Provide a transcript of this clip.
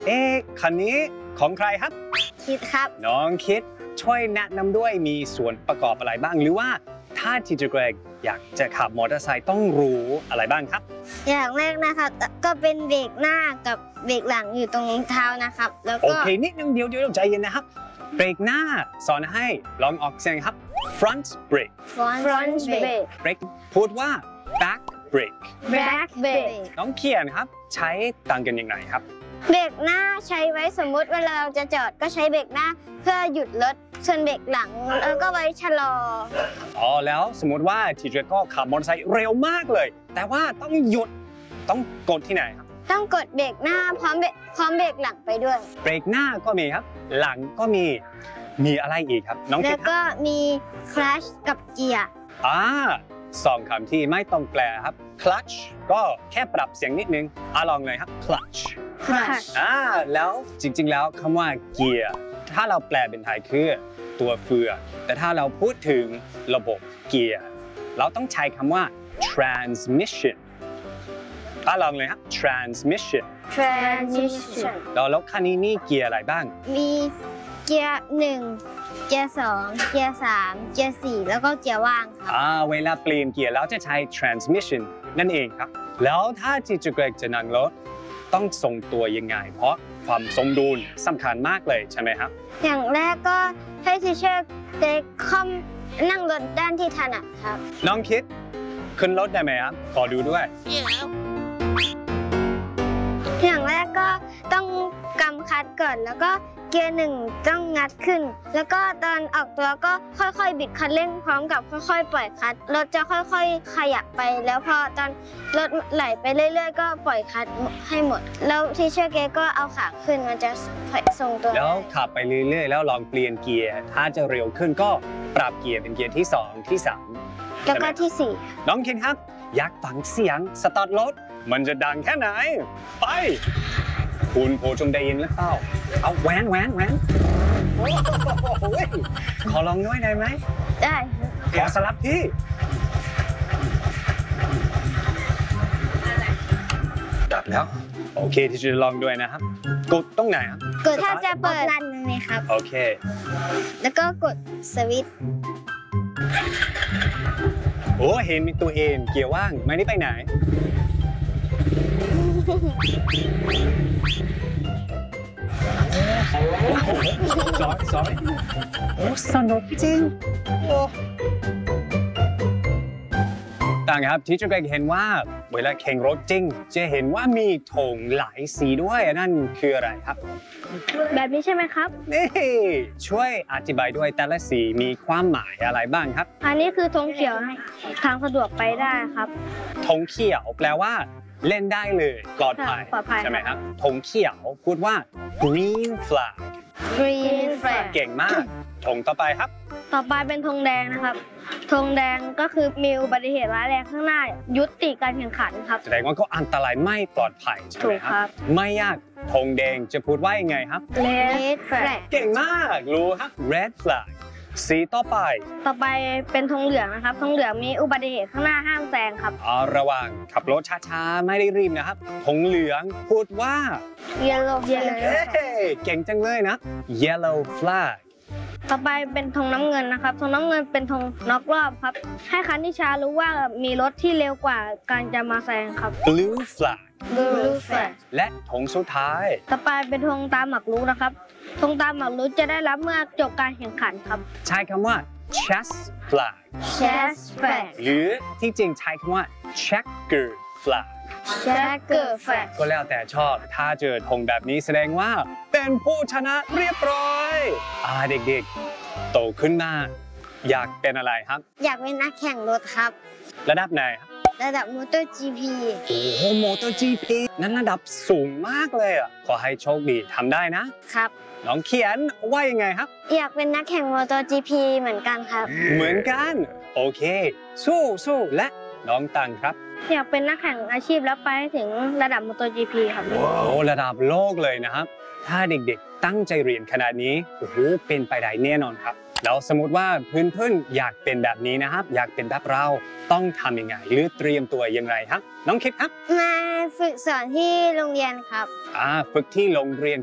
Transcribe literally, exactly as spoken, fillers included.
เอ๊ะคันนี้ของใครครับคิดครับน้องคิดช่วยแนะนำด้วยมีส่วนประกอบอะไรบ้างหรือว่าถ้าทีเจอร์เกรกอยากจะขับมอเตอร์ไซค์ต้องรู้อะไรบ้างครับอย่างแรกนะครับก็เป็นเบรกหน้ากับเบรกหลังอยู่ตรงเท้านะครับแล้วก็โอเคนิดนึงเดี๋ยวเดี๋ยวใจเย็นนะครับเบรกหน้าสอนให้ลองออกเสียงครับ front brake front brake brake พูดว่า back brake back brake น้องเขียนครับใช้ต่างกันยังไงครับเบรกหน้าใช้ไว้สมมุติเวลาเราจะจอดก็ใช้เบรกหน้าเพื่อหยุดรถส่วนเบรกหลังแล้วก็ไว้ชะลออ๋อแล้วสมมติว่าทีเจก็ขับมอเตอร์ไซค์เร็วมากเลยแต่ว่าต้องหยุดต้องกดที่ไหนครับต้องกดเบรกหน้าพร้อมเบรกพร้อมเบรกหลังไปด้วยเบรกหน้าก็มีครับหลังก็มีมีอะไรอีกครับน้องคิดแล้วก็มีคลัชกับเกียร์อ่าสองคำที่ไม่ต้องแปลครับ clutch ก็แค่ปรับเสียงนิดนึงอ่ะลองเลยครับ clutch clutch อ่าแล้วจริงๆแล้วคำว่าเกียร์ถ้าเราแปลเป็นไทยคือตัวเฟืองแต่ถ้าเราพูดถึงระบบเกียร์เราต้องใช้คำว่า transmission อ่ะลองเลยครับ transmission transmission แล้วแล้วคันนี้มีเกียร์อะไรบ้างมีเกียร์หนึ่งเกียร์สองเกียร์สามเกียร์สี่แล้วก็เกียร์ว่างครับอ่าเวลาเปลี่ยนเกียร์เราจะใช้ transmission นั่นเองครับแล้วถ้าทีเจเกรกจะนั่งรถต้องทรงตัวยังไงเพราะความสมดุลสำคัญมากเลยใช่ไหมครับอย่างแรกก็ให้ทีเชอร์เด็กคอมนั่งรถด้านที่ถนัดครับน้องคิดขึ้นรถได้ไหมครับขอดูด้วย yeah. อย่างแรกก็ต้องกำคัดก่อนแล้วก็เกียร์หนึ่งต้องงัดขึ้นแล้วก็ตอนออกตัวก็ค่อยๆบิดคันเร่งพร้อมกับค่อยๆปล่อยคัดรถจะค่อยๆขยับไปแล้วพอตอนรถไหลไปเรื่อยๆก็ปล่อยคัดให้หมดแล้วทีเชอร์เกก็เอาขาขึ้นมันจะทรงตัวแล้วขับไปเรื่อยๆแล้วลองเปลี่ยนเกียร์ถ้าจะเร็วขึ้นก็ปรับเกียร์เป็นเกียร์ที่สองที่สามแล้วก็ที่สี่น้องคิดครับอยากฟังเสียงสตาร์ทรถมันจะดังแค่ไหนไปคุณโพชงได้ยินหรือเปล่าเอาแหวนแหวนแหวนขอลองด้วยได้ไหมได้ขอสลับที่ดับแล้วโอเคที่จะลองด้วยนะครับกดตรงไหนครับกดถ้าจะเปิดลั่นเลยครับโอเคแล้วก็กดสวิตช์โอ้เห็นมีตัวเองเกียร์ว่างไม่ได้ไปไหนสอยสอยโอ้สนุกจริงโอ้ต่างครับที่จะเห็นว่าเวลาแข่งรถจริงจะเห็นว่ามีธงหลายสีด้วยนั่นคืออะไรครับแบบนี้ใช่ไหมครับนี่ช่วยอธิบายด้วยแต่ละสีมีความหมายอะไรบ้างครับอันนี้คือธงเขียวทางสะดวกไปได้ครับธงเขียวแปลว่าเล่นได้เลยปลอดภัยใช่ไหมครับธงเขียวพูดว่า green flag green flag เก่งมากธงต่อไปครับต่อไปเป็นธงแดงนะครับธงแดงก็คือมีอุบัติเหตุร้ายแรงข้างหน้ายุติการแข่งขันครับแสดงว่าก็อันตรายไม่ปลอดภัยใช่ไหมครับไม่ยากธงแดงจะพูดว่ายังไงครับ red flag เก่งมากรู้ครับ red flag สีต่อไปต่อไปเป็นธงเหลืองนะครับธงเหลืองมีอุบัติเหตุข้างหน้าห้ามแซงครับอ๋อระวังขับรถช้าๆไม่ได้รีบนะครับธงเหลืองพูดว่า yellow flag เก่งจังเลยนะ yellow flag ต่อไปเป็นธงน้ำเงินนะครับธงน้ำเงินเป็นธงน็อกรอบครับให้คันที่ช้ารู้ว่ามีรถที่เร็วกว่าการจะมาแซงครับ blue flag blue flag และธงสุดท้ายต่อไปเป็นธงตามหมากรุกนะครับธงตามหมากรุกจะได้รับเมื่อจบการแข่งขันครับใช้คำว่า chest flag chest flag หรือที่จริงใช้คำว่า checker flag checker flag ก็แล้วแต่ชอบถ้าเจอธงแบบนี้แสดงว่าเป็นผู้ชนะเรียบร้อยอ่าเด็กๆโตขึ้นมาอยากเป็นอะไรครับอยากเป็นนักแข่งรถครับระดับไหนครับระดับมอเตอร์ จี พีโอ้โหมอเตอร์ จี พี นั้นระดับสูงมากเลยอ่ะขอให้โชคดีทำได้นะครับน้องเขียนว่ายังไงครับอยากเป็นนักแข่งมอเตอร์ จี พี เหมือนกันครับเหมือนกันโอเคสู้สู้และน้องตังครับอยากเป็นนักแข่งอาชีพแล้วไปถึงระดับมอเตอร์ จี พี ครับโอ้ระดับโลกเลยนะครับถ้าเด็กๆตั้งใจเรียนขนาดนี้โอ้โหเป็นไปได้แน่นอนครับแล้วสมมติว่าเพื่อนๆอยากเป็นแบบนี้นะครับอยากเป็นแบบเราต้องทำยังไงหรือเตรียมตัวยังไงครับน้องคิดครับมาฝึกสอนที่โรงเรียนครับอ่าฝึกที่โรงเรียน